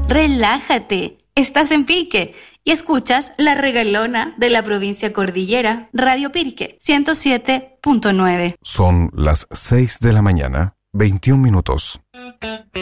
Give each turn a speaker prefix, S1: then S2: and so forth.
S1: Relájate, estás en Pirque y escuchas La Regalona de la provincia Cordillera, Radio Pirque 107.9.
S2: Son las 6 de la mañana, 21 minutos.